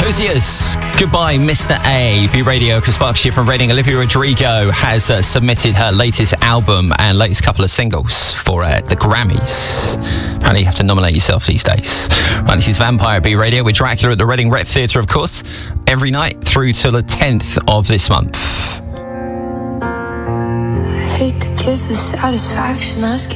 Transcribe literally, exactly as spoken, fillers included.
Hosiers, Goodbye Mister A, B Radio, Chris Berkshire from Reading. Olivia Rodrigo has uh, submitted her latest album and latest couple of singles for uh, the Grammys. Apparently you have to nominate yourself these days. Right, this is Vampire at B Radio with Dracula at the Reading Rep Theatre, of course, every night through till the tenth of this month. I hate to give the satisfaction asking